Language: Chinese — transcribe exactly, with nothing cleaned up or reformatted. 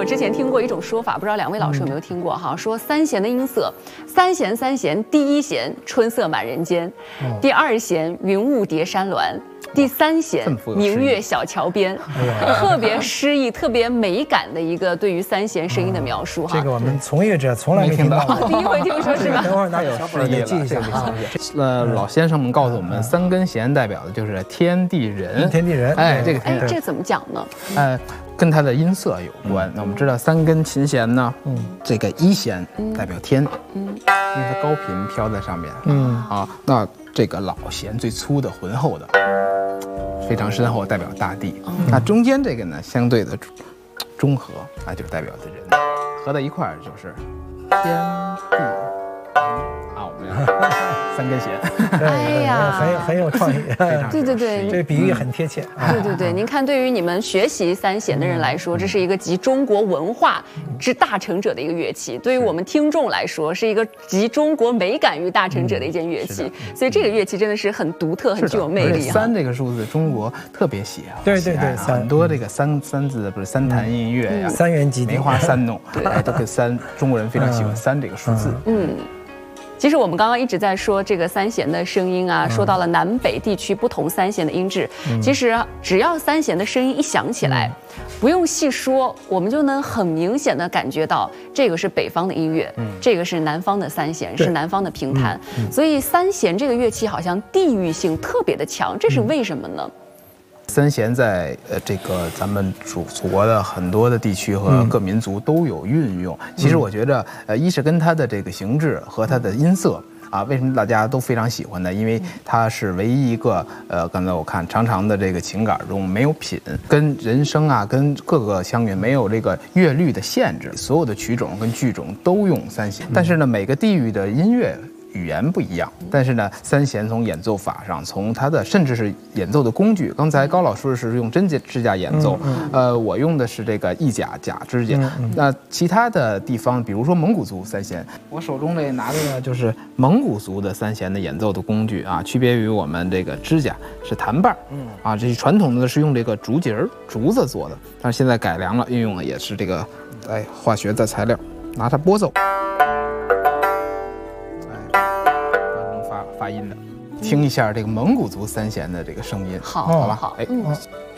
我之前听过一种说法，不知道两位老师有没有听过哈？说三弦的音色，三弦三弦，第一弦春色满人间，第二弦云雾叠山峦。第三弦明月小桥边，特别诗意、特别美感的一个对于三弦声音的描述哈。 这个我们从业者从来没听到， 第一回听说是吧？ 等会儿那有诗意记一下啊。 呃，老先生们告诉我们，三根弦代表的就是天地人。 天地人， 哎，这个哎，这怎么讲呢？ 呃，跟它的音色有关。那我们知道三根琴弦呢，嗯，这个一弦代表天，嗯，因为它高频飘在上面，嗯啊，那这个老弦最粗的、浑厚的。非常深厚，代表大地。那中间这个呢，相对的中和，啊，就代表的人，合在一块儿就是天地啊，我们三根弦。 哎呀，很有很有创意。 对对对， 这个比喻很贴切。 对对对，您看，对于你们学习三弦的人来说，这是一个集中国文化之大成者的一个乐器；对于我们听众来说，是一个集中国美感于大成者的一件乐器。所以这个乐器真的是很独特、很具有魅力。 三这个数字，中国特别喜爱。对对对，很多这个三三字不是三弹音乐呀， 三元及第， 梅花三弄，哎，都跟三，中国人非常喜欢三这个数字。嗯。 其实我们刚刚一直在说这个三弦的声音啊，说到了南北地区不同三弦的音质。其实只要三弦的声音一响起来，不用细说，我们就能很明显的感觉到这个是北方的音乐，这个是南方的三弦，是南方的评弹。所以三弦这个乐器好像地域性特别的强，这是为什么呢？ 三弦在呃这个咱们祖祖国的很多的地区和各民族都有运用。嗯、其实我觉得，呃，一是跟它的这个形制和它的音色啊，为什么大家都非常喜欢呢？因为它是唯一一个呃，刚才我看长长的这个琴杆中没有品，跟人声啊，跟各个乡韵没有这个乐律的限制，所有的曲种跟剧种都用三弦。但是呢，每个地域的音乐语言不一样，但是呢，三弦从演奏法上，从它的甚至是演奏的工具，刚才高老师是用真支架演奏，嗯嗯、呃，我用的是这个翼甲假支架。嗯嗯、那其他的地方，比如说蒙古族三弦，我手中这拿的呢就是蒙古族的三弦的演奏的工具啊，区别于我们这个支架是弹把，嗯啊，这是传统的是用这个竹节儿竹子做的，但是现在改良了，运用的也是这个哎化学的材料，拿它拨奏。发音的，听一下这个蒙古族三弦的这个声音， 好， 好吧？ 好， 哎。 嗯